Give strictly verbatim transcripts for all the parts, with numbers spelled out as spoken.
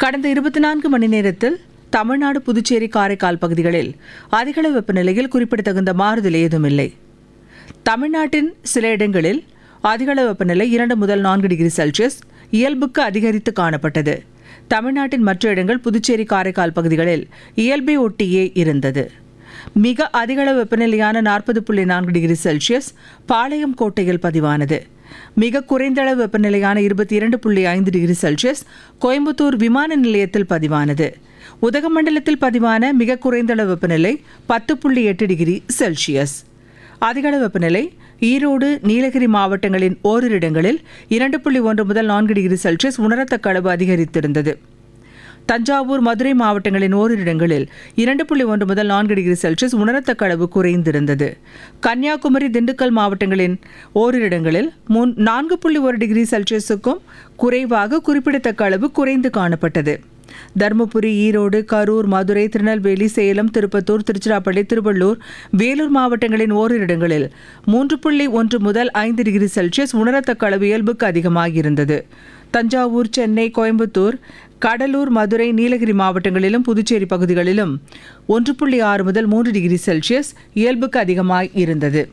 கடந்த இருபத்தி நான்கு மணி நேரத்தில் தமிழ்நாடு, புதுச்சேரி, காரைக்கால் பகுதிகளில் அதிகளவு வெப்பநிலையில் குறிப்பிடத்தகுந்த மாறுதல் ஏதுமில்லை. தமிழ்நாட்டின் சில இடங்களில் அதிகளவு வெப்பநிலை இரண்டு முதல் நான்கு டிகிரி செல்சியஸ் இயல்புக்கு அதிகரித்து காணப்பட்டது. தமிழ்நாட்டின் மற்ற இடங்கள் புதுச்சேரி, காரைக்கால் பகுதிகளில் இயல்பை ஒட்டியே இருந்தது. மிக அதிகளவு வெப்பநிலையான நாற்பது புள்ளி நான்கு டிகிரி செல்சியஸ் பாளையம் கோட்டையில் பதிவானது. மிக குறைந்த அளவு வெப்பநிலையான இருபத்தி இரண்டு புள்ளி ஐந்து டிகிரி செல்சியஸ் கோயம்புத்தூர் விமான நிலையத்தில் பதிவானது. உதகமண்டலத்தில் பதிவான மிக குறைந்த அளவு வெப்பநிலை பத்து புள்ளி எட்டு டிகிரி செல்சியஸ். அதிகளவு வெப்பநிலை ஈரோடு, நீலகிரி மாவட்டங்களின் ஓரிரு இடங்களில் இரண்டு புள்ளி ஒன்று முதல் நான்கு டிகிரி செல்சியஸ் உணரத்தக்க அளவு அதிகரித்திருந்தது. தஞ்சாவூர், மதுரை மாவட்டங்களின் ஓரிரு இடங்களில் இரண்டு புள்ளி ஒன்று முதல் நான்கு டிகிரி செல்சியஸ் உணரத்தக்க அளவு குறைந்திருந்தது. கன்னியாகுமரி, திண்டுக்கல் மாவட்டங்களின் ஓரிரு இடங்களில் முன் நான்கு புள்ளி ஒரு டிகிரி செல்சியஸுக்கும் குறைவாக குறிப்பிடத்தக்க அளவு குறைந்து காணப்பட்டது. தருமபுரி, ஈரோடு, கரூர், மதுரை, திருநெல்வேலி, சேலம், திருப்பத்தூர், திருச்சிராப்பள்ளி, திருவள்ளூர், வேலூர் மாவட்டங்களின் ஓரிரு இடங்களில் மூன்று புள்ளி ஒன்று முதல் ஐந்து டிகிரி செல்சியஸ் உணரத்தக்க அளவு இயல்புக்கு அதிகமாக இருந்தது. தஞ்சாவூர், சென்னை, கோயம்புத்தூர், கடலூர், மதுரை, நீலகிரி மாவட்டங்களிலும் புதுச்சேரி பகுதிகளிலும் ஒன்று புள்ளி ஆறு முதல் மூன்று டிகிரி செல்சியஸ் இயல்புக்கு அதிகமாக இருந்தது.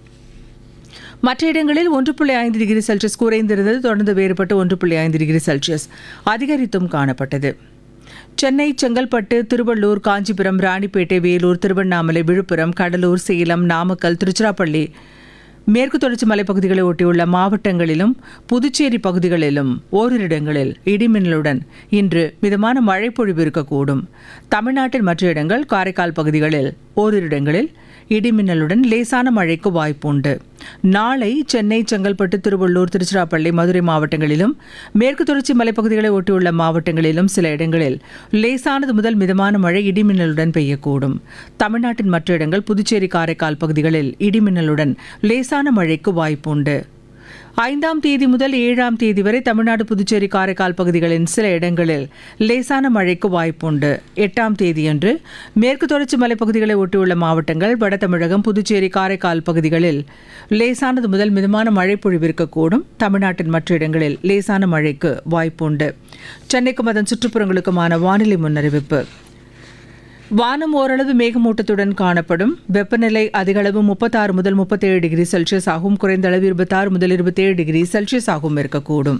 மற்ற இடங்களில் ஒன்று புள்ளி ஐந்து டிகிரி செல்சியஸ் குறைந்திருந்தது. தொடர்ந்து வேறுபட்டு ஒன்று புள்ளி ஐந்து டிகிரி செல்சியஸ் அதிகரித்தும் காணப்பட்டது. சென்னை, செங்கல்பட்டு, திருவள்ளூர், காஞ்சிபுரம், ராணிப்பேட்டை, வேலூர், திருவண்ணாமலை, விழுப்புரம், கடலூர், சேலம், நாமக்கல், திருச்சிராப்பள்ளி, மேற்கு தொடர்ச்சி மலைப்பகுதிகளை ஒட்டியுள்ள மாவட்டங்களிலும் புதுச்சேரி பகுதிகளிலும் ஓரிரு இடங்களில் இடிமின்னலுடன் இன்று மிதமான மழை பொழிவு இருக்கக்கூடும். தமிழ்நாட்டின் மற்ற இடங்கள், காரைக்கால் பகுதிகளில் ஓரிரு இடங்களில் இடிமின்னலுடன் லேசான மழைக்கு வாய்ப்புண்டு. நாளை சென்னை, செங்கல்பட்டு, திருவள்ளூர், திருச்சிராப்பள்ளி, மதுரை மாவட்டங்களிலும் மேற்கு தொடர்ச்சி மலைப்பகுதிகளை ஒட்டியுள்ள மாவட்டங்களிலும் சில இடங்களில் லேசானது முதல் மிதமான மழை இடிமின்னலுடன் பெய்யக்கூடும். தமிழ்நாட்டின் மற்ற இடங்கள், புதுச்சேரி, காரைக்கால் பகுதிகளில் இடிமின்னலுடன் லேசான மழைக்கு வாய்ப்புண்டு. ஐந்தாம் தேதி முதல் ஏழாம் தேதி வரை தமிழ்நாடு, புதுச்சேரி, காரைக்கால் பகுதிகளின் சில இடங்களில் லேசான மழைக்கு வாய்ப்புண்டு. எட்டாம் தேதியன்று மேற்கு தொடர்ச்சி மலைப்பகுதிகளை ஒட்டியுள்ள மாவட்டங்கள், வட தமிழகம், புதுச்சேரி, காரைக்கால் பகுதிகளில் லேசானது முதல் மிதமான மழை பொழிவிருக்கக்கூடும். தமிழ்நாட்டின் மற்ற இடங்களில் லேசான மழைக்கு வாய்ப்புண்டு. சென்னைக்கும் அதன் சுற்றுப்புறங்களுக்குமான வானிலை முன்னறிவிப்பு. வானம் ஓரளவு மேகமூட்டத்துடன் காணப்படும். வெப்பநிலை அதிகளவு முப்பத்தாறு முதல் முப்பத்தேழு டிகிரி செல்சியஸ் ஆகும். குறைந்த அளவு இருபத்தாறு முதல் இருபத்தேழு டிகிரி செல்சியஸ் ஆகும் இருக்கக்கூடும்.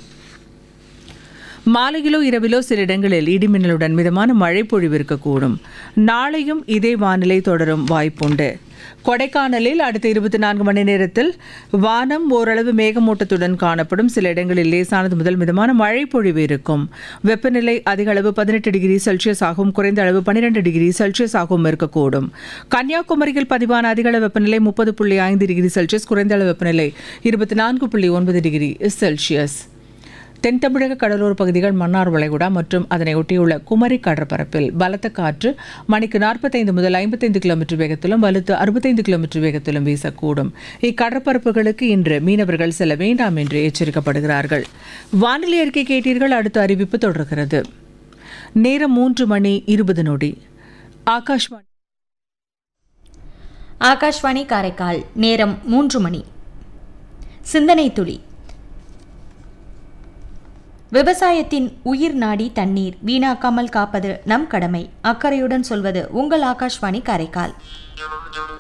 மாலையிலோ இரவிலோ சில இடங்களில் இடிமின்னலுடன் மிதமான மழை பொழிவு இருக்கக்கூடும். நாளையும் இதே வானிலை தொடரும் வாய்ப்புண்டு. கொடைக்கானலில் அடுத்த இருபத்தி நான்கு மணி நேரத்தில் வானம் ஓரளவு மேகமூட்டத்துடன் காணப்படும். சில இடங்களில் லேசானது முதல் மிதமான மழை பொழிவு இருக்கும். வெப்பநிலை அதிக அளவு பதினெட்டு டிகிரி செல்சியஸ் ஆகும். குறைந்த அளவு பன்னிரண்டு டிகிரி செல்சியஸ் ஆகும் இருக்கக்கூடும். கன்னியாகுமரியில் பதிவான அதிகளவு வெப்பநிலை முப்பது புள்ளி ஐந்து டிகிரி செல்சியஸ். குறைந்த அளவு வெப்பநிலை இருபத்தி நான்கு புள்ளி ஒன்பது டிகிரி செல்சியஸ். தென் தமிழக கடலோர பகுதிகள், மன்னார் வளைகுடா மற்றும் அதனை ஒட்டியுள்ள குமரி கடற்பரப்பில் பலத்த காற்று மணிக்கு நாற்பத்தைந்து முதல் ஐம்பத்தைந்து கிலோமீட்டர் வேகத்திலும் வலுத்து அறுபத்தைந்து கிலோமீட்டர் வேகத்திலும் வீசக்கூடும். இக்கடற்பரப்புகளுக்கு இன்று மீனவர்கள் செல்ல வேண்டாம் என்று எச்சரிக்கப்படுகிறார்கள். வானிலை அறிக்கை கேட்டீர்கள். அடுத்த அறிவிப்பு தொடர்கிறது. நேரம் மூன்று மணி இருபது நொடி. ஆகாஷ்வாணி ஆகாஷ்வாணி காரைக்கால். நேரம் மூன்று மணி. சிந்தனை துளி. விவசாயத்தின் உயிர் நாடி தண்ணீர் வீணாக்காமல் காப்பது நம் கடமை. அக்கறையுடன் சொல்வது உங்கள் ஆகாஷ்வாணி காரைக்கால்.